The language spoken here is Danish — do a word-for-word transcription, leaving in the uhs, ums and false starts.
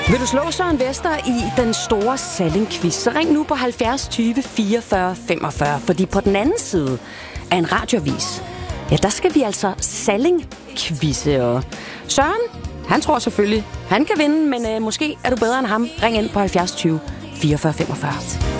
Vil du slå Søren Vester i den store Salling-quiz, så ring nu på halvfjerds tyve fireogfyrre femogfyrre, fordi på den anden side af en radioavis, ja, der skal vi altså Salling-quizze. Og Søren, han tror selvfølgelig, han kan vinde, men øh, måske er du bedre end ham. Ring ind på halvfjerds tyve fireogfyrre femogfyrre.